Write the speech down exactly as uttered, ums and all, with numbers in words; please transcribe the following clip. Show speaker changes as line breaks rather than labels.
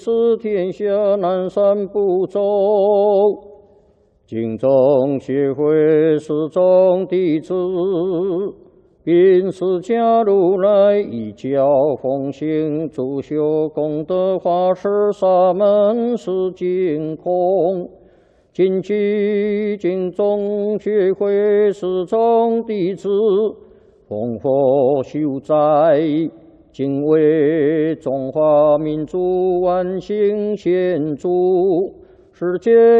是天下南赡部洲，敬宗协会始终弟子，并释迦如来一教奉行，主修功德法师沙门是净空。谨记敬宗协会始终弟子，奉佛修斋。 敬为中华民族万幸献祝，世界。